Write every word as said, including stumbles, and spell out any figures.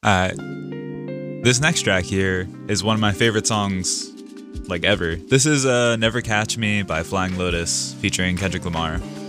Uh, this next track here is one of my favorite songs, like ever. This is uh, Never Catch Me by Flying Lotus featuring Kendrick Lamar.